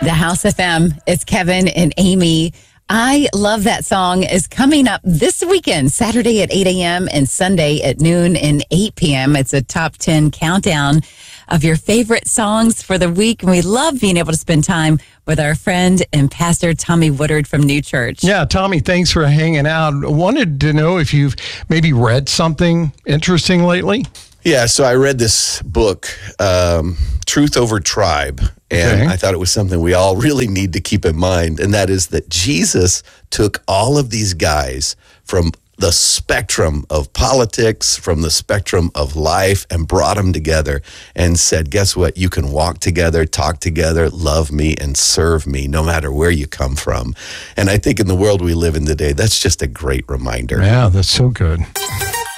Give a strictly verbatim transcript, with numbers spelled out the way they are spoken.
The House F M. It's Kevin and Amy. I Love That Song is coming up this weekend, Saturday at eight a.m. and Sunday at noon and eight p.m. It's a top ten countdown of your favorite songs for the week. And we love being able to spend time with our friend and pastor Tommy Woodard from New Church. Yeah, Tommy, thanks for hanging out. I wanted to know if you've maybe read something interesting lately. Yeah, so I read this book, um, Truth Over Tribe, and Okay. I thought it was something we all really need to keep in mind, and that is that Jesus took all of these guys from the spectrum of politics, from the spectrum of life, and brought them together and said, guess what? You can walk together, talk together, love me, and serve me, no matter where you come from. And I think in the world we live in today, that's just a great reminder. Yeah, that's so good.